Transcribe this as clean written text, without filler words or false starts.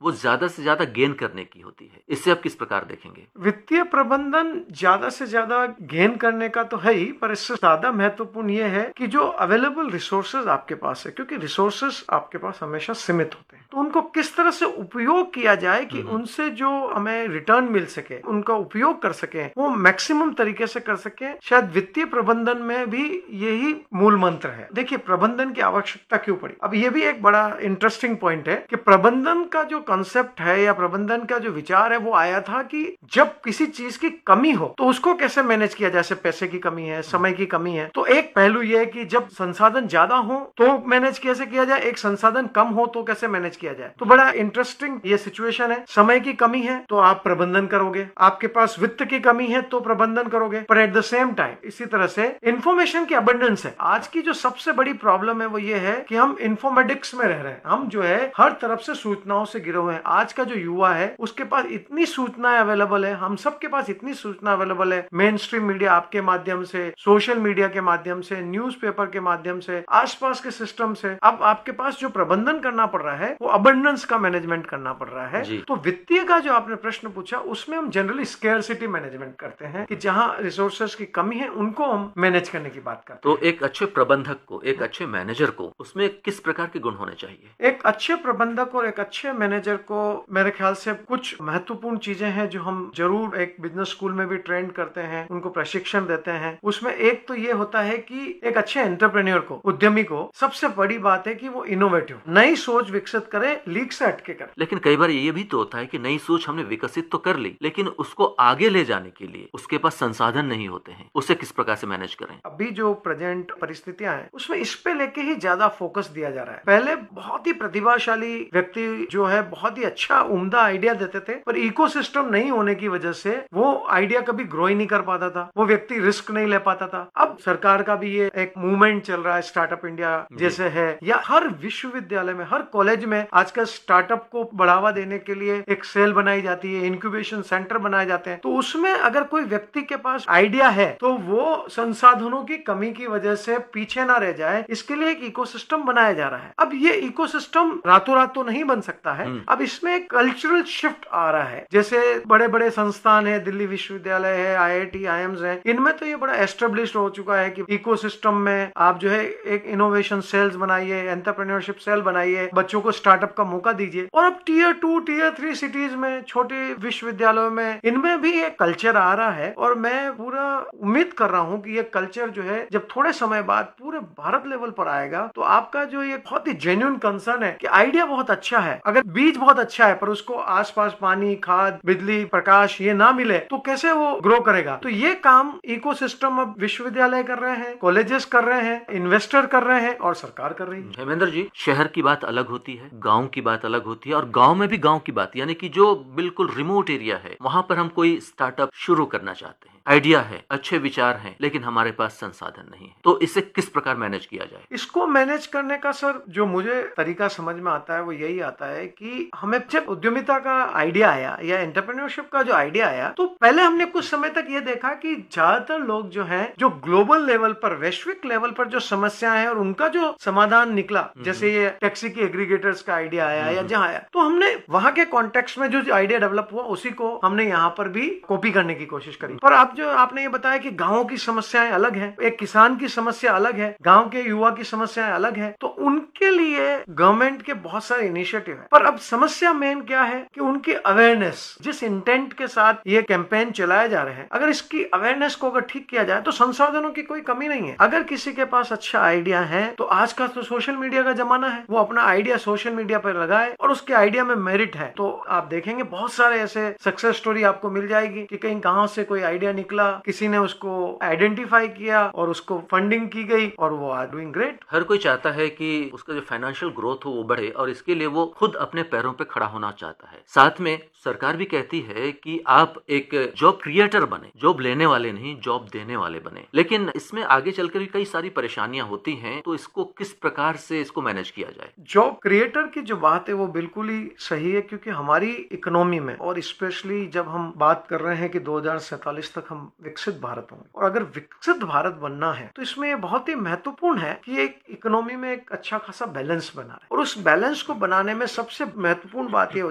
वो ज्यादा से ज्यादा गेन करने की होती है। इससे आप किस प्रकार देखेंगे? वित्तीय प्रबंधन ज्यादा से ज्यादा गेन करने का तो है ही, पर इससे ज्यादा महत्वपूर्ण ये है कि जो अवेलेबल रिसोर्सेज आपके पास है, क्योंकि रिसोर्सेज आपके पास हमेशा सीमित होते हैं, तो उनको किस तरह से उपयोग किया जाए कि उनसे जो हमें रिटर्न मिल सके, उनका उपयोग कर सके, वो मैक्सिमम तरीके से कर सके। शायद वित्तीय प्रबंधन में भी यही मूल मंत्र है। देखिए, प्रबंधन की आवश्यकता क्यों पड़ी? अब ये भी एक बड़ा इंटरेस्टिंग पॉइंट है कि प्रबंधन का जो कॉन्सेप्ट है या प्रबंधन का जो विचार है वो आया था कि जब किसी चीज की कमी हो तो उसको कैसे मैनेज किया जाए। जैसे पैसे की कमी है, समय की कमी है, तो एक पहलू ये है कि जब संसाधन ज्यादा हो तो मैनेज कैसे किया जाए, एक संसाधन कम हो तो कैसे मैनेज किया जाए। तो बड़ा इंटरेस्टिंग ये सिचुएशन है। समय की कमी है तो आप प्रबंधन करोगे, आपके पास वित्त की कमी है तो प्रबंधन करोगे, पर एट द सेम टाइम इसी तरह से इंफॉर्मेशन की अबंडेंस है। आज की जो सबसे बड़ी प्रॉब्लम है वो ये है कि हम इंफॉर्मेटिक्स में रह रहे हैं। हम जो है हर तरफ से सूचनाओं से घिरे हुए हैं। आज का जो युवा है उसके पास इतनी सूचनाएं अवेलेबल है, हम सबके पास इतनी सूचना अवेलेबल है, मेन स्ट्रीम मीडिया आपके माध्यम से, सोशल मीडिया के माध्यम से, न्यूज़पेपर के माध्यम से, आसपास के सिस्टम से। अब आपके पास जो प्रबंधन करना पड़ रहा है वो अबंडेंस का मैनेजमेंट करना पड़ रहा है। तो वित्तीय का जो आपने प्रश्न पूछा उसमें हम जनरली स्केर्सिटी मैनेजमेंट करते हैं कि जहां रिसोर्सेज की कमी है उनको हम मैनेज करने की बात करते हैं। तो एक अच्छे प्रबंधक को, एक अच्छे मैनेजर को उसमें किस प्रकार के गुण होने चाहिए? एक अच्छे प्रबंधक और एक अच्छे मैनेजर को मेरे ख्याल से कुछ महत्वपूर्ण चीजें हैं जो हम जरूर एक बिजनेस स्कूल में भी ट्रेन करते हैं, उनको प्रशिक्षण देते हैं। उसमें एक तो ये होता है कि एक अच्छे एंटरप्रेन्योर को, उद्यमी को, सबसे बड़ी बात है कि वो इनोवेटिव, नई सोच विकसित करे, लीक से हटके करे। लेकिन कई बार ये भी तो होता है कि नई सोच हमने विकसित तो कर ली, लेकिन उसको आगे ले जाने के लिए उसके पास संसाधन नहीं होते हैं। उसे किस प्रकार से मैनेज करें? अभी जो प्रेजेंट परिस्थितियां हैं उसमें इस पे लेके ही ज्यादा फोकस दिया जा रहा है। पहले बहुत ही प्रतिभाशाली व्यक्ति जो है बहुत ही अच्छा उम्दा आइडिया देते थे, पर इकोसिस्टम नहीं होने की वजह से वो आइडिया कभी ग्रो ही नहीं कर पाता था, वो व्यक्ति रिस्क नहीं ले पाता था। अब सरकार का भी ये एक मूवमेंट चल रहा है, स्टार्टअप इंडिया जैसे है, या हर विश्वविद्यालय में, हर कॉलेज में आजकल स्टार्टअप को बढ़ावा देने के लिए एक सेल बनाई जाती है, इंक्यूबेशन सेंटर बनाए जाते हैं। तो उसमें अगर कोई व्यक्ति के पास आइडिया है तो वो संसाधनों की कमी की वजह से पीछे ना रह जाए, इसके लिए एक इकोसिस्टम बनाया जा रहा है। अब ये इकोसिस्टम रातों रात तो नहीं बन सकता है। अब इसमें एक कल्चरल शिफ्ट आ रहा है। जैसे बड़े बड़े संस्थान है, दिल्ली विश्वविद्यालय है, IIT, IIMs है, इनमें तो ये बड़ा एस्टेब्लिश्ड हो चुका है कि इकोसिस्टम में आप जो है एक इनोवेशन सेल्स बनाइए, एंटरप्रेन्योरशिप सेल बनाइए, बच्चों को स्टार्टअप का मौका दीजिए। और अब Tier 2, Tier 3 सिटीज में, छोटे विश्वविद्यालयों में, इनमें भी एक कल्चर आ रहा है। और मैं पूरा उम्मीद कर रहा हूं कि ये कल्चर जो है जब थोड़े समय बाद पूरे भारत लेवल पर आएगा तो आपका जो ये बहुत ही जेन्युइन कंसर्न है कि आइडिया बहुत अच्छा है, अगर बीज बहुत अच्छा है पर उसको आसपास पानी, खाद, बिजली, प्रकाश ये ना मिले तो कैसे वो ग्रो करेगा। तो ये काम इकोसिस्टम अब विश्वविद्यालय कर रहे हैं, कॉलेजेस कर रहे हैं, इन्वेस्टर कर रहे हैं और सरकार कर रही है। हेमेंद्र जी, शहर की बात अलग होती है, गांव की बात अलग होती है, और गांव में भी गांव की बात, यानी कि जो बिल्कुल रिमोट एरिया है वहां पर हम कोई स्टार्टअप शुरू करना चाहते हैं, आइडिया है, अच्छे विचार हैं, लेकिन हमारे पास संसाधन नहीं है। तो इसे किस प्रकार मैनेज किया जाए? इसको मैनेज करने का सर जो मुझे तरीका समझ में आता है वो यही आता है कि हमें जब उद्यमिता का आइडिया आया या एंटरप्रेन्योरशिप का जो आइडिया आया तो पहले हमने कुछ समय तक ये देखा कि ज्यादातर लोग जो हैं, जो ग्लोबल लेवल पर, वैश्विक लेवल पर जो समस्याएं हैं और उनका जो समाधान निकला, जैसे ये टैक्सी की एग्रीगेटर्स का आइडिया आया या जहां आया, तो हमने वहां के कॉन्टेक्स्ट में जो आइडिया डेवलप हुआ उसी को हमने यहाँ पर भी कॉपी करने की कोशिश करी। पर अब जो आपने ये बताया कि गाँव की समस्याएं अलग है, एक किसान की समस्या अलग है, गाँव के युवा की समस्याएं अलग है, तो उनके लिए गवर्नमेंट के बहुत सारे इनिशिएटिव है। पर अब समस्या मेन क्या है कि उनकी अवेयरनेस, जिस इंटेंट के साथ ये कैंपेन चलाए जा रहे हैं, अगर इसकी अवेयरनेस को अगर ठीक किया जाए तो संसाधनों की कोई कमी नहीं है। अगर किसी के पास अच्छा आइडिया है तो आज का तो सोशल मीडिया का जमाना है, वो अपना आइडिया सोशल मीडिया पर लगाए और उसके आइडिया में मेरिट है तो आप देखेंगे बहुत सारे ऐसे सक्सेस स्टोरी आपको मिल जाएगी कि कहीं गांव से कोई आइडिया निकला, किसी ने उसको आइडेंटिफाई किया और उसको फंडिंग की गई और वो आर डूइंग ग्रेट। हर कोई चाहता है कि उसका जो फाइनेंशियल ग्रोथ हो वो बढ़े, और इसके लिए वो खुद अपने पैरों पे खड़ा होना चाहता है। साथ में सरकार भी कहती है कि आप एक जॉब क्रिएटर बने, जॉब लेने वाले नहीं, जॉब देने वाले बने। लेकिन इसमें आगे चलकर भी कई सारी परेशानियां होती हैं, तो इसको किस प्रकार से इसको मैनेज किया जाए? जॉब क्रिएटर की जो बात है वो बिल्कुल ही सही है, क्योंकि हमारी इकोनॉमी में, और स्पेशली जब हम बात कर रहे हैं कि 2047 तक हम विकसित भारत होंगे, और अगर विकसित भारत बनना है तो इसमें बहुत ही महत्वपूर्ण है कि एक इकोनॉमी में एक अच्छा खासा बैलेंस बना है। और उस बैलेंस को बनाने में सबसे महत्वपूर्ण बात यह